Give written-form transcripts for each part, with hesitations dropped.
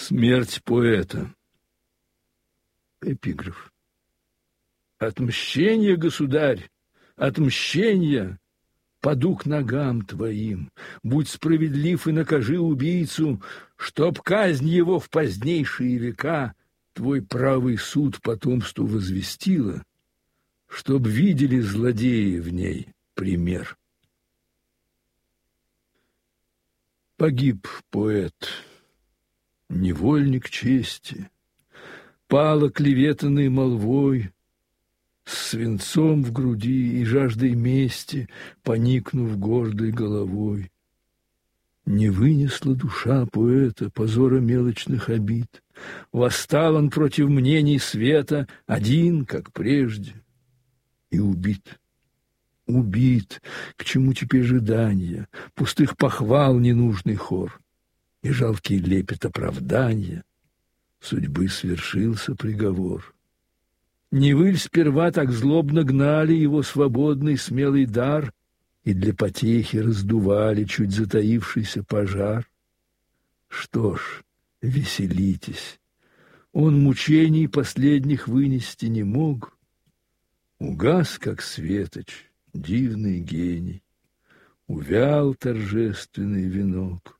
Смерть поэта. Эпиграф. Отмщение, государь, отмщение, паду к ногам твоим. Будь справедлив и накажи убийцу, чтоб казнь его в позднейшие века твой правый суд потомству возвестила, чтоб видели злодеи в ней пример. Погиб поэт, невольник чести, пал оклеветанный молвой, с свинцом в груди и жаждой мести, поникнув гордой головой. Не вынесла душа поэта позора мелочных обид. Восстал он против мнений света, один, как прежде, и убит. Убит, к чему теперь ожидания, пустых похвал ненужный хор и жалкий лепет оправдания. Судьбы свершился приговор. Не выль сперва так злобно гнали его свободный смелый дар и для потехи раздували чуть затаившийся пожар. Что ж, веселитесь, он мучений последних вынести не мог. Угас, как светоч, дивный гений, увял торжественный венок.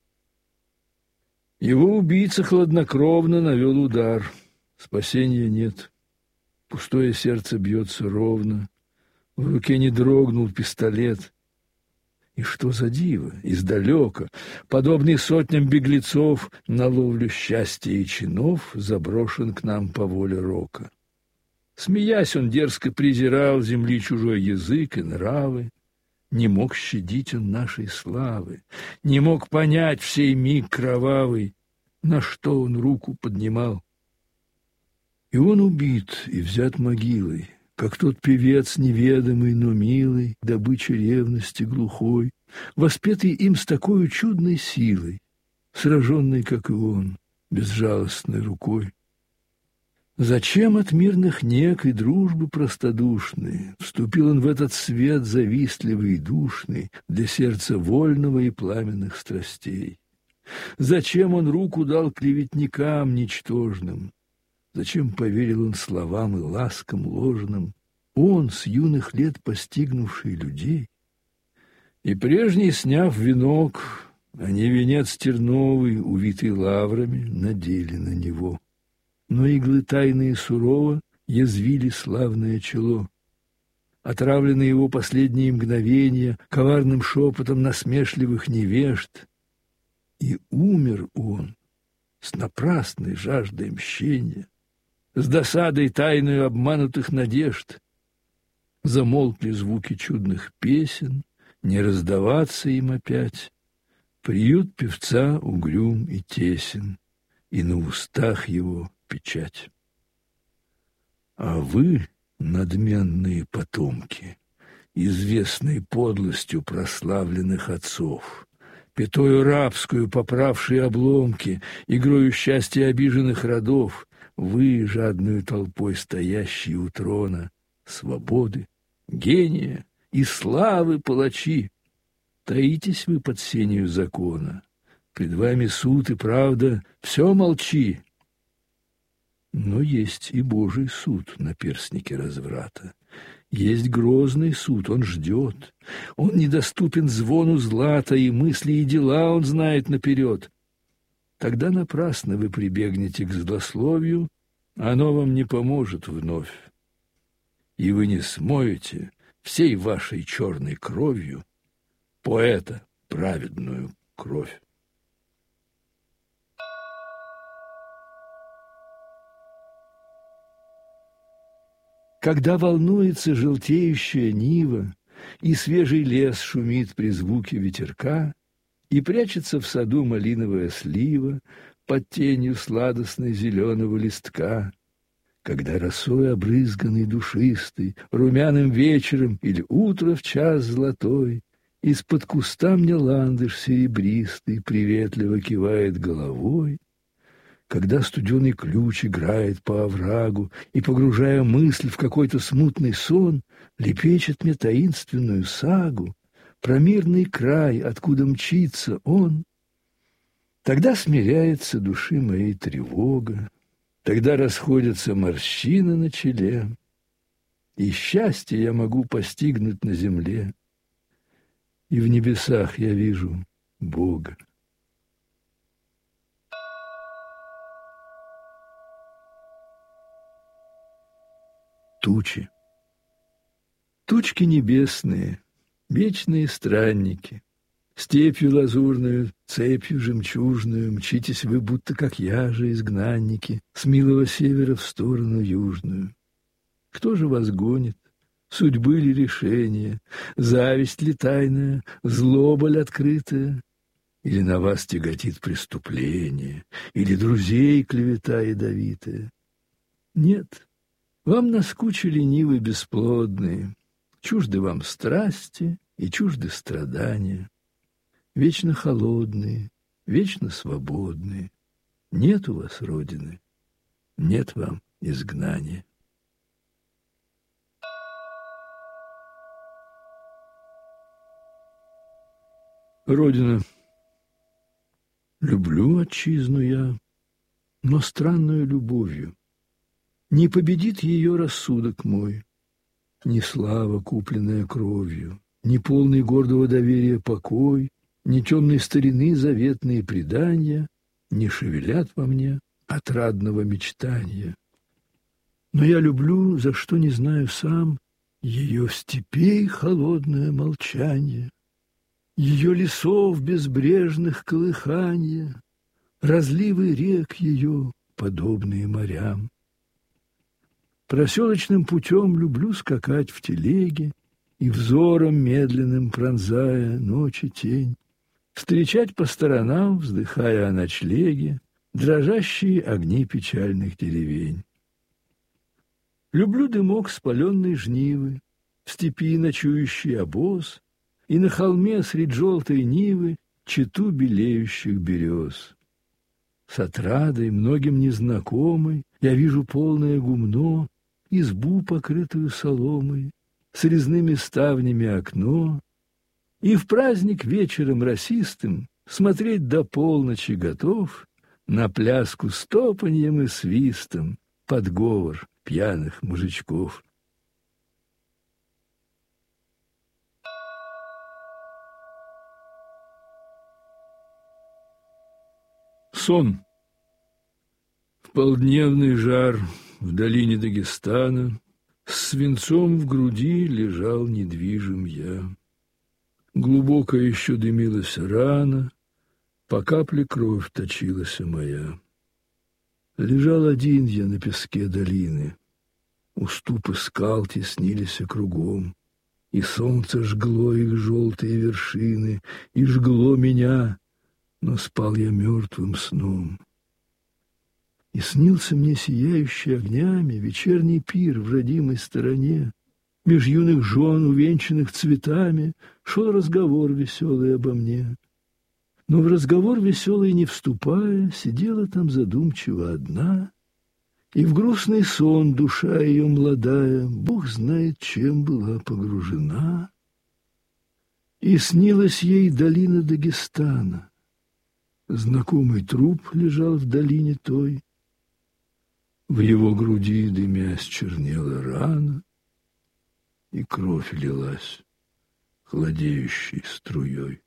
Его убийца хладнокровно навел удар. Спасения нет. Пустое сердце бьется ровно. В руке не дрогнул пистолет. И что за диво, издалека, подобный сотням беглецов, на ловлю счастья и чинов заброшен к нам по воле рока. Смеясь, он дерзко презирал земли чужой язык и нравы. Не мог щадить он нашей славы, не мог понять в сей миг кровавый, на что он руку поднимал. И он убит и взят могилой, как тот певец неведомый, но милый, добыча ревности глухой, воспетый им с такой чудной силой, сраженный, как и он, безжалостной рукой. Зачем от мирных нег и дружбы простодушной вступил он в этот свет завистливый и душный для сердца вольного и пламенных страстей? Зачем он руку дал клеветникам ничтожным? Зачем поверил он словам и ласкам ложным? Он, с юных лет постигнувший людей? И прежний, сняв венок, они венец терновый, увитый лаврами, надели на него. Но иглы тайные сурово язвили славное чело. Отравлены его последние мгновения коварным шепотом насмешливых невежд. И умер он с напрасной жаждой мщения, с досадой тайною обманутых надежд. Замолкли звуки чудных песен, не раздаваться им опять. Приют певца угрюм и тесен, и на устах его печать. А вы, надменные потомки, известные подлостью прославленных отцов, пятою рабскую поправшие обломки, игрою счастья обиженных родов, вы, жадную толпой стоящие у трона, свободы, гения и славы палачи, таитесь вы под сенью закона, пред вами суд и правда, все молчи. Но есть и Божий суд на перстнике разврата. Есть грозный суд, он ждет. Он недоступен звону злата, и мысли, и дела он знает наперед. Тогда напрасно вы прибегнете к злословию, оно вам не поможет вновь. И вы не смоете всей вашей черной кровью поэта праведную кровь. Когда волнуется желтеющая нива, и свежий лес шумит при звуке ветерка, и прячется в саду малиновая слива под тенью сладостной зеленого листка, когда росой обрызганный душистый, румяным вечером или утро в час золотой, из-под куста мне ландыш серебристый приветливо кивает головой, когда студеный ключ играет по оврагу и, погружая мысль в какой-то смутный сон, лепечет мне таинственную сагу про мирный край, откуда мчится он, Тогда смиряется души моей тревога, тогда расходятся морщины на челе, и счастье я могу постигнуть на земле, и в небесах я вижу Бога. Тучи. Тучки небесные, вечные странники, степью лазурную, цепью жемчужную мчитесь вы, будто как я же, изгнанники, с милого севера в сторону южную. Кто же вас гонит? Судьбы ли решение, зависть ли тайная, злоба ли открытая? Или на вас тяготит преступление, или друзей клевета ядовитая? Нет, вам наскучили нивы бесплодные, чужды вам страсти и чужды страдания. Вечно холодные, вечно свободные. Нет у вас родины, нет вам изгнания. Родина. Люблю отчизну я, но странную любовью. Не победит ее рассудок мой, ни слава, купленная кровью, ни полный гордого доверия покой, ни темной старины заветные предания не шевелят во мне отрадного мечтания. Но я люблю, за что не знаю сам, ее степей холодное молчание, ее лесов безбрежных колыханья, разливы рек ее, подобные морям. Проселочным путем люблю скакать в телеге и взором медленным пронзая ночи тень, встречать по сторонам, вздыхая о ночлеге, дрожащие огни печальных деревень. Люблю дымок спаленной жнивы, в степи ночующий обоз, и на холме средь желтой нивы чету белеющих берез. С отрадой, многим незнакомой, я вижу полное гумно, избу, покрытую соломой, с резными ставнями окно, и в праздник вечером росистым смотреть до полночи готов на пляску с топаньем и свистом под говор пьяных мужичков. Сон. В полдневный жар в долине Дагестана с свинцом в груди лежал недвижим я. Глубоко еще дымилась рана, по капле кровь точилась моя. Лежал один я на песке долины, уступы скал теснились кругом, и солнце жгло их желтые вершины, и жгло меня, но спал я мертвым сном. И снился мне сияющий огнями вечерний пир в родимой стороне. Меж юных жен, увенчанных цветами, шел разговор веселый обо мне. Но в разговор веселый не вступая, сидела там задумчиво одна, и в грустный сон душа ее молодая, Бог знает, чем была погружена. И снилась ей долина Дагестана. Знакомый труп лежал в долине той, в его груди дымясь чернела рана, и кровь лилась холодеющей струей.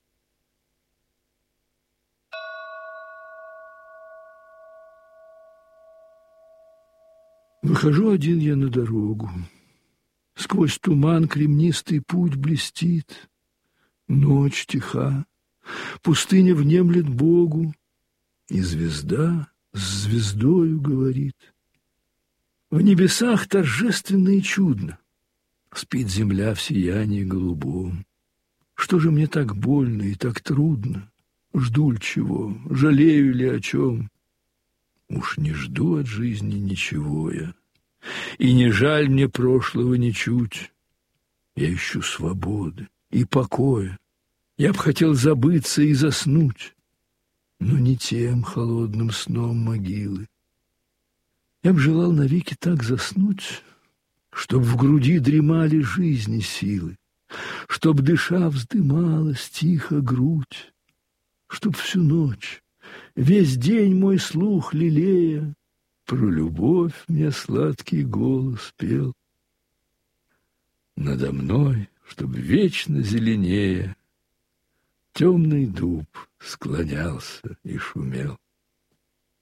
Выхожу один я на дорогу. Сквозь туман кремнистый путь блестит. Ночь тиха, пустыня внемлет Богу, и звезда с звездою говорит. В небесах торжественно и чудно спит земля в сиянии голубом. Что же мне так больно и так трудно? Жду ли чего, жалею ли о чем? Уж не жду от жизни ничего я, и не жаль мне прошлого ничуть. Я ищу свободы и покоя. Я б хотел забыться и заснуть, но не тем холодным сном могилы. Я б желал навеки так заснуть, чтоб в груди дремали жизни силы, чтоб, дыша, вздымалась тихо грудь, чтоб всю ночь весь день мой слух лелея, про любовь мне сладкий голос пел. Надо мной, чтоб вечно зеленее, темный дуб склонялся и шумел.